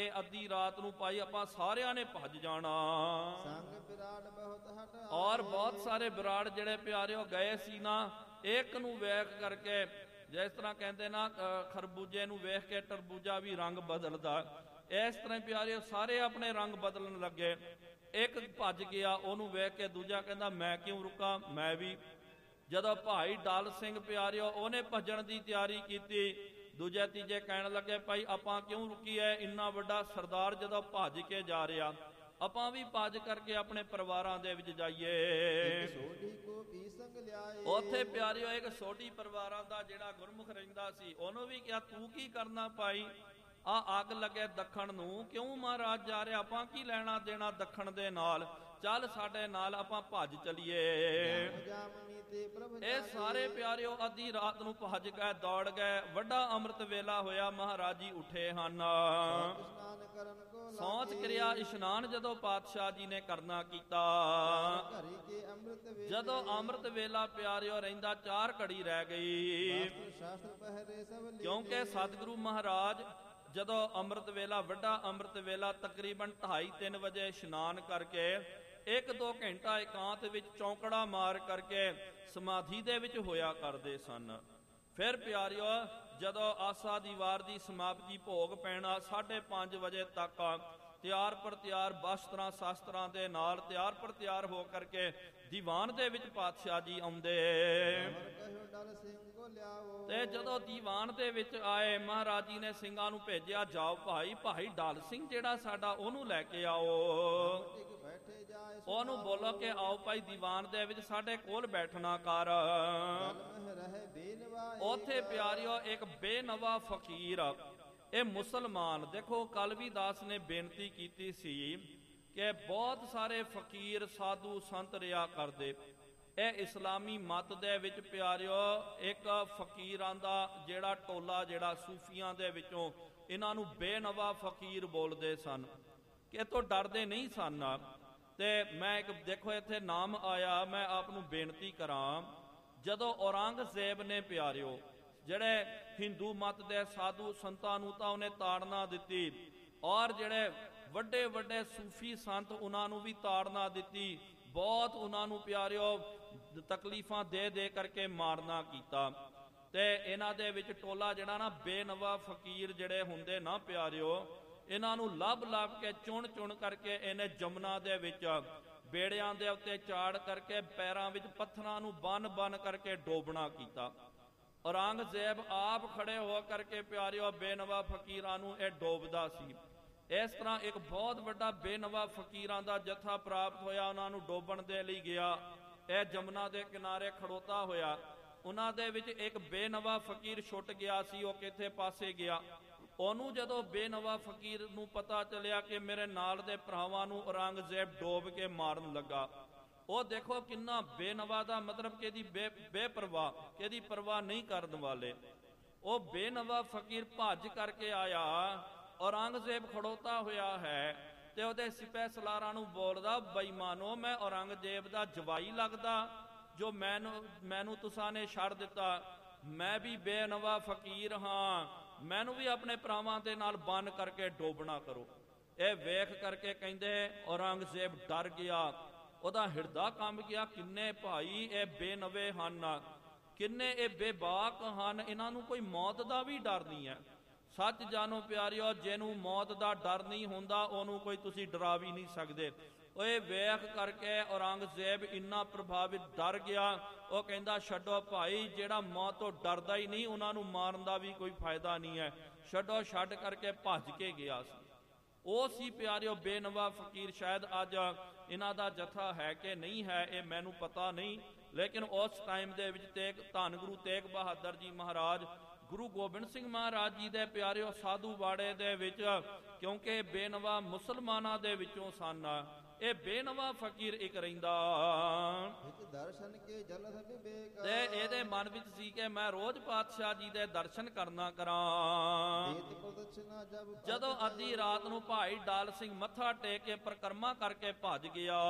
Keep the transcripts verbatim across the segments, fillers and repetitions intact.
ਕਰਕੇ ਅੱਧੀ ਰਾਤ ਨੂੰ ਭਾਈ ਆਪਾਂ ਸਾਰਿਆਂ ਨੇ ਭੱਜ ਜਾਣਾ। ਸੰਗ ਵਿਰਾੜ ਬਹੁਤ ਹਟ ਔਰ ਬਹੁਤ ਸਾਰੇ ਵਿਰਾੜ ਜਿਹੜੇ ਪਿਆਰਿਓ ਗਏ ਸੀ ਨਾ, ਇੱਕ ਨੂੰ ਵੇਖ ਕਰਕੇ, ਜਿਸ ਤਰ੍ਹਾਂ ਕਹਿੰਦੇ ਨਾ ਖਰਬੂਜੇ ਨੂੰ ਵੇਖ ਕੇ ਤਰਬੂਜਾ ਵੀ ਰੰਗ ਬਦਲਦਾ, ਇਸ ਤਰ੍ਹਾਂ ਪਿਆਰਿਓ ਸਾਰੇ ਆਪਣੇ ਰੰਗ ਬਦਲਣ ਲੱਗੇ। ਇੱਕ ਭੱਜ ਗਿਆ, ਉਹਨੂੰ ਵੇਖ ਕੇ ਦੂਜਾ ਕਹਿੰਦਾ ਮੈਂ ਕਿਉਂ ਰੁਕਾਂ, ਮੈਂ ਵੀ। ਜਦੋਂ ਭਾਈ ਡਲ ਸਿੰਘ ਪਿਆਰਿਓ ਉਹਨੇ ਭੱਜਣ ਦੀ ਤਿਆਰੀ ਕੀਤੀ, ਦੂਜੇ ਤੀਜੇ ਕਹਿਣ ਲੱਗੇ ਭਾਈ ਆਪਾਂ ਕਿਉਂ ਰੁਕੀਏ, ਇੰਨਾ ਵੱਡਾ ਸਰਦਾਰ ਜਦੋਂ ਭੱਜ ਕੇ ਜਾ ਰਿਹਾ, ਆਪਾਂ ਵੀ ਭੱਜ ਕਰਕੇ ਆਪਣੇ ਪਰਿਵਾਰਾਂ ਦੇ ਵਿੱਚ ਜਾਈਏ। ਉੱਥੇ ਪਿਆਰਿਓ ਇੱਕ ਸੋਢੀ ਪਰਿਵਾਰਾਂ ਦਾ ਜਿਹੜਾ ਗੁਰਮੁਖ ਰਹਿੰਦਾ ਸੀ, ਉਹਨੂੰ ਵੀ ਕਿਹਾ ਤੂੰ ਕੀ ਕਰਨਾ ਭਾਈ, ਆ ਅੱਗ ਲੱਗੇ ਦੱਖਣ ਨੂੰ, ਕਿਉਂ ਮਹਾਰਾਜ ਜਾ ਰਿਹਾ, ਆਪਾਂ ਕੀ ਲੈਣਾ ਦੇਣਾ ਦੱਖਣ ਦੇ ਨਾਲ, ਚੱਲ ਸਾਡੇ ਨਾਲ ਆਪਾਂ ਭੱਜ ਚਲੀਏ। ਇਹ ਸਾਰੇ ਪਿਆਰਿਓ ਅੱਧੀ ਰਾਤ ਨੂੰ ਭੱਜ ਗਏ, ਦੌੜ ਗਏ। ਵੱਡਾ ਅੰਮ੍ਰਿਤ ਵੇਲਾ ਹੋਇਆ, ਮਹਾਰਾਜ ਜੀ ਉੱਠੇ ਹਨ। ਸੌਂਚ ਕਿਰਿਆ ਇਸ਼ਨਾਨ ਜਦੋਂ ਪਾਤਸ਼ਾਹ ਜੀ ਨੇ ਕਰਨਾ ਕੀਤਾ, ਜਦੋਂ ਅੰਮ੍ਰਿਤ ਵੇਲਾ ਪਿਆਰਿਓ ਰਹਿੰਦਾ, ਚਾਰ ਘੜੀ ਰਹਿ ਗਈ, ਕਿਉਂਕਿ ਸਤਿਗੁਰੂ ਮਹਾਰਾਜ ਜਦੋਂ ਅੰਮ੍ਰਿਤ ਵੇਲਾ, ਵੱਡਾ ਅੰਮ੍ਰਿਤ ਵੇਲਾ ਤਕਰੀਬਨ ਢਾਈ ਤਿੰਨ ਵਜੇ ਇਸ਼ਨਾਨ ਕਰਕੇ ਇੱਕ ਦੋ ਘੰਟਾ ਇਕਾਂਤ ਵਿੱਚ ਚੌਂਕੜਾ ਮਾਰ ਕਰਕੇ ਸਮਾਧੀ ਦੇ ਵਿੱਚ ਹੋਇਆ ਕਰਦੇ ਸਨ। ਫਿਰ ਪਿਆਰਿਓ ਜਦੋਂ ਆਸਾ ਦੀ ਵਾਰ ਦੀ ਸਮਾਪਤੀ ਭੋਗ ਪੈਣਾ, ਸਾਢੇ ਪੰਜ ਵਜੇ ਤੱਕ ਤਿਆਰ ਪਰ ਤਿਆਰ ਬਸਤਰਾਂ ਸ਼ਾਸਤਰਾਂ ਦੇ ਨਾਲ ਤਿਆਰ ਪਰ ਤਿਆਰ ਹੋ ਕਰਕੇ ਦੀਵਾਨ ਦੇ ਵਿੱਚ ਪਾਤਸ਼ਾਹ ਜੀ ਆਉਂਦੇ। ਤੇ ਜਦੋਂ ਦੀਵਾਨ ਦੇ ਵਿੱਚ ਆਏ, ਮਹਾਰਾਜ ਜੀ ਨੇ ਸਿੰਘਾਂ ਨੂੰ ਭੇਜਿਆ, ਜਾਓ ਭਾਈ ਭਾਈ ਡਲ ਸਿੰਘ ਜਿਹੜਾ ਸਾਡਾ, ਉਹਨੂੰ ਲੈ ਕੇ ਆਓ, ਉਹਨੂੰ ਬੋਲੋ ਕਿ ਆਓ ਭਾਈ ਦੀਵਾਨ ਦੇ ਵਿੱਚ ਸਾਡੇ ਕੋਲ ਬੈਠਣਾ ਕਰ। ਉੱਥੇ ਪਿਆਰਿਓ ਇੱਕ ਬੇਨਵਾ ਫਕੀਰ, ਇਹ ਮੁਸਲਮਾਨ, ਦੇਖੋ ਕਲਵੀਦਾਸ ਨੇ ਬੇਨਤੀ ਕੀਤੀ ਸੀ ਕਿ ਬਹੁਤ ਸਾਰੇ ਫਕੀਰ ਸਾਧੂ ਸੰਤ ਰਿਹਾ ਕਰਦੇ। ਇਹ ਇਸਲਾਮੀ ਮਤ ਦੇ ਵਿੱਚ ਪਿਆਰਿਓ ਇੱਕ ਫਕੀਰਾਂ ਦਾ ਜਿਹੜਾ ਟੋਲਾ, ਜਿਹੜਾ ਸੂਫੀਆਂ ਦੇ ਵਿੱਚੋਂ, ਇਹਨਾਂ ਨੂੰ ਬੇਨਵਾ ਫਕੀਰ ਬੋਲਦੇ ਸਨ, ਕਿ ਤੋਂ ਡਰਦੇ ਨਹੀਂ ਸਨ। ਤੇ ਮੈਂ ਇੱਕ ਦੇਖੋ ਇੱਥੇ ਨਾਮ ਆਇਆ, ਮੈਂ ਆਪ ਨੂੰ ਬੇਨਤੀ ਕਰਾਂ, ਜਦੋਂ ਔਰੰਗਜ਼ੇਬ ਨੇ ਪਿਆਰਿਓ ਜਿਹੜੇ ਹਿੰਦੂ ਮਤ ਦੇ ਸਾਧੂ ਸੰਤਾਂ ਨੂੰ ਤਾਂ ਉਹਨੇ ਤਾੜਨਾ ਦਿੱਤੀ, ਔਰ ਜਿਹੜੇ ਵੱਡੇ ਵੱਡੇ ਸੂਫੀ ਸੰਤ ਉਹਨਾਂ ਨੂੰ ਵੀ ਤਾੜਨਾ ਦਿੱਤੀ, ਬਹੁਤ ਉਹਨਾਂ ਨੂੰ ਪਿਆਰਿਓ ਤਕਲੀਫਾਂ ਦੇ ਦੇ ਕਰਕੇ ਮਾਰਨਾ ਕੀਤਾ। ਤੇ ਇਹਨਾਂ ਦੇ ਵਿੱਚ ਟੋਲਾ ਜਿਹੜਾ ਨਾ ਬੇਨਵਾ ਫਕੀਰ ਜਿਹੜੇ ਹੁੰਦੇ ਨਾ ਪਿਆਰਿਓ, ਇਹਨਾਂ ਨੂੰ ਲੱਭ ਲੱਭ ਕੇ ਚੁਣ ਚੁਣ ਕਰਕੇ ਇਹਨੇ ਜਮਨਾ ਦੇ ਵਿੱਚ ਬੇੜਿਆਂ ਦੇ ਉੱਤੇ ਚਾੜ ਕਰਕੇ ਪੈਰਾਂ ਵਿੱਚ ਪੱਥਰਾਂ ਨੂੰ ਬੰਨ ਬੰਨ ਕਰਕੇ ਡੋਬਣਾ ਕੀਤਾ। ਔਰੰਗਜ਼ੇਬ ਆਪ ਖੜੇ ਹੋ ਕਰਕੇ ਪਿਆਰਿਓ ਬੇਨਵਾ ਫਕੀਰਾਂ ਨੂੰ ਇਹ ਡੋਬਦਾ ਸੀ। ਇਸ ਤਰ੍ਹਾਂ ਇੱਕ ਬਹੁਤ ਵੱਡਾ ਬੇਨਵਾ ਫਕੀਰਾਂ ਦਾ ਜਥਾ ਪ੍ਰਾਪਤ ਹੋਇਆ, ਉਹਨਾਂ ਨੂੰ ਡੋਬਣ ਦੇ ਲਈ ਗਿਆ। ਇਹ ਜਮਨਾ ਦੇ ਕਿਨਾਰੇ ਖੜੋਤਾ ਹੋਇਆ, ਉਹਨਾਂ ਦੇ ਵਿੱਚ ਇੱਕ ਬੇਨਵਾ ਫਕੀਰ ਛੁੱਟ ਗਿਆ ਸੀ, ਉਹ ਕਿੱਥੇ ਪਾਸੇ ਗਿਆ। ਉਹਨੂੰ ਜਦੋਂ ਬੇਨਵਾ ਫਕੀਰ ਨੂੰ ਪਤਾ ਚੱਲਿਆ ਕਿ ਮੇਰੇ ਨਾਲ ਦੇ ਭਰਾਵਾਂ ਨੂੰ ਔਰੰਗਜ਼ੇਬ ਡੋਬ ਕੇ ਮਾਰਨ ਲੱਗਾ, ਉਹ ਦੇਖੋ ਕਿੰਨਾ ਬੇਨਵਾ ਦਾ ਮਤਲਬ ਕਿ ਇਹਦੀ ਬੇ ਬੇਪਰਵਾਹ, ਕਿ ਇਹਦੀ ਪਰਵਾਹ ਨਹੀਂ ਕਰਨ ਵਾਲੇ। ਉਹ ਬੇਨਵਾ ਫਕੀਰ ਭੱਜ ਕਰਕੇ ਆਇਆ, ਔਰੰਗਜ਼ੇਬ ਖੜੋਤਾ ਹੋਇਆ ਹੈ, ਤੇ ਉਹਦੇ ਸਿਪਾਹੀ ਸਲਾਰਾਂ ਨੂੰ ਬੋਲਦਾ, ਬੇਈਮਾਨੋ ਮੈਂ ਔਰੰਗਜ਼ੇਬ ਦਾ ਜਵਾਈ ਲੱਗਦਾ ਜੋ ਮੈਨੂੰ ਮੈਨੂੰ ਤੁਸਾਂ ਨੇ ਛੱਡ ਦਿੱਤਾ, ਮੈਂ ਵੀ ਬੇਨਵਾ ਫਕੀਰ ਹਾਂ, ਮੈਨੂੰ ਵੀ ਆਪਣੇ ਭਰਾਵਾਂ ਦੇ ਨਾਲ ਬੰਨ ਕਰਕੇ ਡੋਬਣਾ ਕਰੋ। ਇਹ ਵੇਖ ਕਰਕੇ ਕਹਿੰਦੇ ਔਰੰਗਜ਼ੇਬ ਡਰ ਗਿਆ, ਉਹਦਾ ਹਿਰਦਾ ਕੰਬ ਗਿਆ, ਕਿੰਨੇ ਭਾਈ ਇਹ ਬੇਨਵੇ ਹਨ, ਕਿੰਨੇ ਇਹ ਬੇਬਾਕ ਹਨ, ਇਹਨਾਂ ਨੂੰ ਕੋਈ ਮੌਤ ਦਾ ਵੀ ਡਰ ਨਹੀਂ ਹੈ। ਸੱਚ ਜਾਣੋ ਪਿਆਰਿਓ, ਜਿਹਨੂੰ ਮੌਤ ਦਾ ਡਰ ਨਹੀਂ ਹੁੰਦਾ ਉਹਨੂੰ ਕੋਈ ਤੁਸੀਂ ਡਰਾ ਵੀ ਨਹੀਂ ਸਕਦੇ। ਉਹ ਇਹ ਵੇਖ ਕਰਕੇ ਔਰੰਗਜ਼ੇਬ ਇੰਨਾ ਪ੍ਰਭਾਵਿਤ ਡਰ ਗਿਆ, ਉਹ ਕਹਿੰਦਾ ਛੱਡੋ ਭਾਈ, ਜਿਹੜਾ ਮੌਤ ਤੋਂ ਡਰਦਾ ਹੀ ਨਹੀਂ ਉਹਨਾਂ ਨੂੰ ਮਾਰਨ ਦਾ ਵੀ ਕੋਈ ਫਾਇਦਾ ਨਹੀਂ ਹੈ, ਛੱਡੋ। ਛੱਡ ਕਰਕੇ ਭੱਜ ਕੇ ਗਿਆ ਸੀ। ਉਹ ਸੀ ਪਿਆਰਿਓ ਬੇਨਵਾ ਫਕੀਰ। ਸ਼ਾਇਦ ਅੱਜ ਇਹਨਾਂ ਦਾ ਜਥਾ ਹੈ ਕਿ ਨਹੀਂ ਹੈ ਇਹ ਮੈਨੂੰ ਪਤਾ ਨਹੀਂ, ਲੇਕਿਨ ਉਸ ਟਾਈਮ ਦੇ ਵਿੱਚ ਤੇਗ ਧੰਨ ਗੁਰੂ ਤੇਗ ਬਹਾਦਰ ਜੀ ਮਹਾਰਾਜ, ਗੁਰੂ ਗੋਬਿੰਦ ਸਿੰਘ ਮਹਾਰਾਜ ਜੀ ਦੇ ਪਿਆਰਿਓ ਸਾਧੂ ਬਾੜੇ ਦੇ ਵਿੱਚ, ਕਿਉਂਕਿ ਬੇਨਵਾ ਮੁਸਲਮਾਨਾਂ ਦੇ ਵਿੱਚੋਂ ਸਨ, ਇਹ ਬੇਨਵਾ ਫਕੀਰ ਇੱਕ ਰਹਿੰਦਾ। ਤੇ ਇਹਦੇ ਮਨ ਵਿੱਚ ਸੀ ਕਿ ਮੈਂ ਰੋਜ਼ ਪਾਤਸ਼ਾਹ ਜੀ ਦੇ ਦਰਸ਼ਨ ਕਰਨਾ ਕਰਾਂ। ਜਦੋਂ ਅੱਧੀ ਰਾਤ ਨੂੰ ਭਾਈ ਡਾਲ ਸਿੰਘ ਮੱਥਾ ਟੇਕ ਕੇ ਪਰਿਕਰਮਾ ਕਰਕੇ ਭੱਜ ਗਿਆ,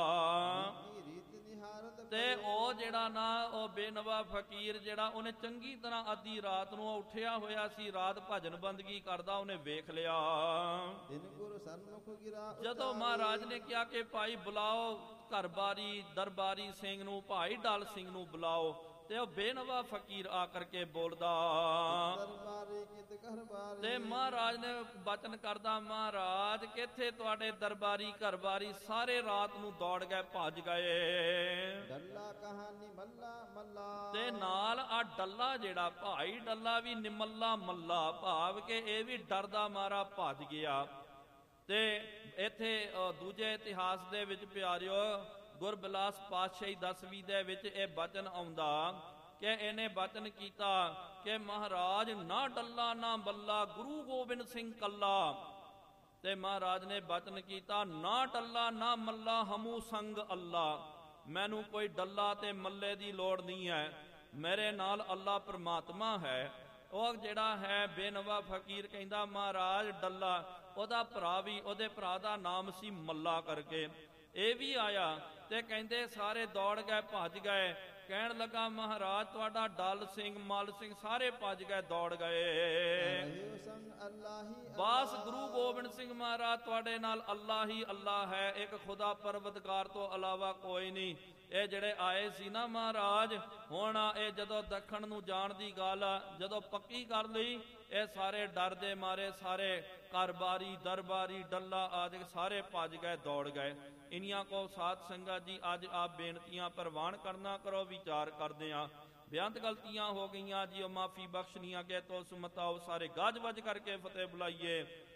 ਤੇ ਉਹ ਜਿਹੜਾ ਨਾ ਉਹ ਬੇਨਵਾ ਫਕੀਰ ਜਿਹੜਾ, ਉਹਨੇ ਚੰਗੀ ਤਰ੍ਹਾਂ ਅੱਧੀ ਰਾਤ ਨੂੰ ਉੱਠਿਆ ਹੋਇਆ ਸੀ, ਰਾਤ ਭਜਨ ਬੰਦਗੀ ਕਰਦਾ, ਉਹਨੇ ਵੇਖ ਲਿਆ ਸਨਮੁਖ ਗਿਰਾ ਜਦੋਂ ਮਹਾਰਾਜ ਨੇ ਕਿਹਾ ਕਿ ਭਾਈ ਬੁਲਾਓ ਘਰਬਾਰੀ ਦਰਬਾਰੀ ਸਿੰਘ ਨੂੰ, ਭਾਈ ਡਲ ਸਿੰਘ ਨੂੰ ਬੁਲਾਓ, ਤੇ ਉਹ ਬੇਨਵਾ ਫਕੀਰ ਆ ਕਰਕੇ ਬੋਲਦਾ ਦਰਬਾਰੀ ਕਿਤ ਘਰਬਾਰੀ। ਤੇ ਮਹਾਰਾਜ ਨੇ ਬਚਨ ਕਰਦਾ, ਮਹਾਰਾਜ ਕਿੱਥੇ ਤੁਹਾਡੇ ਦਰਬਾਰੀ ਘਰਬਾਰੀ, ਸਾਰੇ ਰਾਤ ਨੂੰ ਦੌੜ ਗਏ, ਭੱਜ ਗਏ। ਡੱਲਾ ਕਹਾਣੀ ਮੱਲਾ ਮੱਲਾ। ਤੇ ਨਾਲ ਆ ਡੱਲਾ ਜਿਹੜਾ ਭਾਈ ਡੱਲਾ ਵੀ ਨਿਮੱਲਾ ਮੱਲਾ, ਭਾਵ ਕਿ ਇਹ ਵੀ ਡਰਦਾ ਮਾਰਾ ਭੱਜ ਗਿਆ। ਤੇ ਇੱਥੇ ਦੂਜੇ ਇਤਿਹਾਸ ਦੇ ਵਿੱਚ ਪਿਆਰਿਓ ਗੁਰਬਿਲਾਸ ਪਾਤਸ਼ਾਹੀ ਦਸਵੀਂ ਦੇ ਵਿੱਚ ਇਹ ਬਚਨ ਆਉਂਦਾ ਕਿ ਇਹਨੇ ਬਚਨ ਕੀਤਾ ਕਿ ਮਹਾਰਾਜ ਨਾ ਡੱਲਾ ਨਾ ਬੱਲਾ, ਗੁਰੂ ਗੋਬਿੰਦ ਸਿੰਘ ਕੱਲਾ। ਤੇ ਮਹਾਰਾਜ ਨੇ ਬਚਨ ਕੀਤਾ, ਨਾ ਡੱਲਾ ਨਾ ਮੱਲਾ, ਹਮੂ ਸੰਗ ਅੱਲਾ। ਮੈਨੂੰ ਕੋਈ ਡੱਲਾ ਤੇ ਮੱਲੇ ਦੀ ਲੋੜ ਨਹੀਂ ਹੈ, ਮੇਰੇ ਨਾਲ ਅੱਲਾ ਪ੍ਰਮਾਤਮਾ ਹੈ। ਉਹ ਜਿਹੜਾ ਹੈ ਬੇਨਵਾ ਫਕੀਰ ਕਹਿੰਦਾ, ਮਹਾਰਾਜ ਡੱਲਾ, ਉਹਦਾ ਭਰਾ ਵੀ, ਉਹਦੇ ਭਰਾ ਦਾ ਨਾਮ ਸੀ ਮੱਲਾ ਕਰਕੇ, ਇਹ ਵੀ ਆਇਆ। ਤੇ ਕਹਿੰਦੇ ਸਾਰੇ ਦੌੜ ਗਏ, ਭੱਜ ਗਏ। ਕਹਿਣ ਲੱਗਾ, ਮਹਾਰਾਜ ਤੁਹਾਡਾ ਡਲ ਸਿੰਘ ਮਲ ਸਿੰਘ ਸਾਰੇ ਭੱਜ ਗਏ, ਦੌੜ ਗਏ। ਬਸ ਗੁਰੂ ਗੋਬਿੰਦ ਸਿੰਘ ਮਹਾਰਾਜ ਤੁਹਾਡੇ ਨਾਲ ਅੱਲਾ ਹੀ ਅੱਲਾ ਹੈ, ਇੱਕ ਖੁਦਾ ਪਰਵਤਗਾਰ ਤੋਂ ਇਲਾਵਾ ਕੋਈ ਨਹੀਂ। ਇਹ ਜਿਹੜੇ ਆਏ ਸੀ ਨਾ ਮਹਾਰਾਜ, ਹੁਣ ਇਹ ਜਦੋਂ ਦੱਖਣ ਨੂੰ ਜਾਣ ਦੀ ਗੱਲ ਜਦੋਂ ਪੱਕੀ ਕਰ ਲਈ, ਇਹ ਸਾਰੇ ਡਰ ਦੇ ਮਾਰੇ ਸਾਰੇ ਘਰਬਾਰੀ ਦਰਬਾਰੀ ਡੱਲਾ ਆਦਿ ਸਾਰੇ ਭੱਜ ਗਏ, ਦੌੜ ਗਏ। ਇਨੀਆਂ ਕੋ ਸਾਧ ਸੰਗਤ ਜੀ ਅੱਜ ਆਪ ਬੇਨਤੀਆਂ ਪ੍ਰਵਾਨ ਕਰਨਾ ਕਰੋ, ਵਿਚਾਰ ਕਰਦੇ ਆ। ਬੇਅੰਤ ਗਲਤੀਆਂ ਹੋ ਗਈਆਂ ਜੀ, ਉਹ ਮਾਫੀ ਬਖਸ਼ਣੀਆਂ ਕੇ ਤੋ ਸੁਮਤਾਓ, ਸਾਰੇ ਗੱਜ ਵੱਜ ਕਰਕੇ ਫਤਿਹ ਬੁਲਾਈਏ।